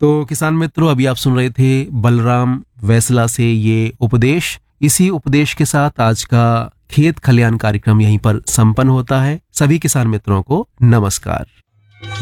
तो किसान मित्रों, अभी आप सुन रहे थे बलराम वैसला से ये उपदेश। इसी उपदेश के साथ आज का खेत खलियान कार्यक्रम यहीं पर संपन्न होता है। सभी किसान मित्रों को नमस्कार।